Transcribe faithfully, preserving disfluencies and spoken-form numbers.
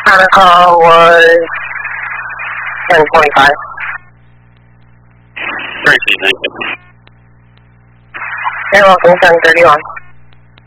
Time of call was ten twenty-five. Tracy, thank you. You're welcome, ten thirty-one.